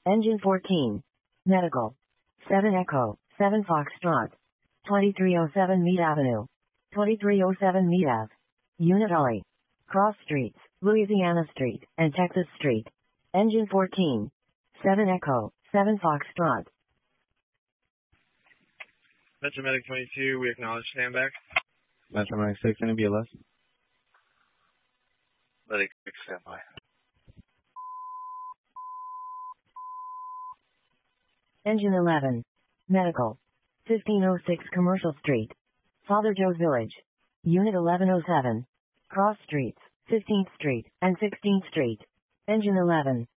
Engine 14. Medical. 7 Echo, 7 Foxtrot. 2307 Mead Avenue. 2307 Mead Ave. Unit Ally. Cross Streets, Louisiana Street, and Texas Street. Engine 14. 7 Echo, 7 Foxtrot. Metro Medic 22, we acknowledge standback. Metro Medic 6, any BLS? Medic 6, standby. Engine 11. Medical. 1506 Commercial Street. Father Joe's Village. Unit 1107. Cross Streets, 15th Street, and 16th Street. Engine 11.